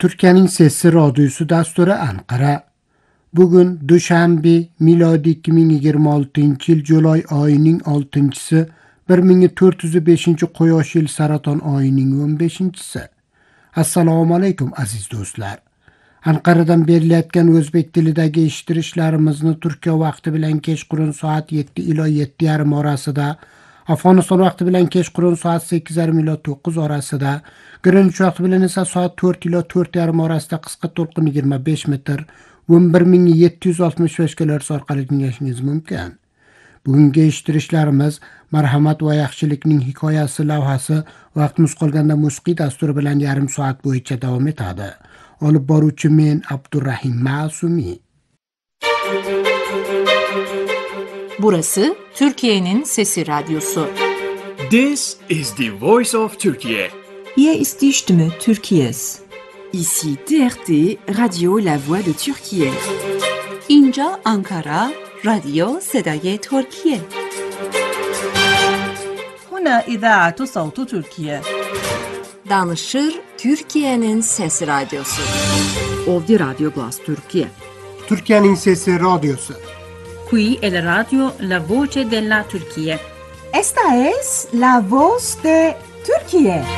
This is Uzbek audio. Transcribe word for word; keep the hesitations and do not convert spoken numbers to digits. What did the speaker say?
Türkiye'nin Sesi Radyosu dasturu Ankara. Bugün Duşanbe miladi iki ming yigirma oltinchi yil Julay ayının oltinchisi bir ming to'rt yuz beshinchi Quyosh yil saraton ayının o'n beshinchisi. Assalomu alaykum aziz do'stlar. Ankara'dan berilayotgan o'zbek tilidagi eshittirishlarimizni Turkiya vaqti bilan kechqurun soat yetti ila yetti yarim orasida, Afg'oniston vaqti bilan kechqurun soat sakkiz yarim ila to'qqiz orasida, Greenwich vaqti bilan esa soat to'rt ila to'rt yarim orasida qisqa to'lqin yigirma besh metr o'n bir ming yetti yuz oltmish besh kilohertz orqali tinglashingiz mumkin. Bugungi eshittirishlarimiz marhamat va yaxshilikning hikoyasi lavhasi vaqtimiz qolganda musiqiy dasturi bilan yarim soat bo'yicha davom etadi. Olib boruvchi men Abdurrahim Masumi. Burası Türkiye'nin Sesi Radyosu. This is the voice of Turkey. Hier ist die Stimme Türkiye's. Ici T R T, Radio La Voix de Türkiye. اینجا Ankara, رادیو صدای ترکیه. هنا إذاعة صوت تركيا. Danışır Türkiye'nin Sesi Radyosu. Ovdje Radio Glas Türkiye. Türkiye'nin Sesi Radyosu. Qui è la radio La Voce della Turchia. Esta es la voz de Turquía.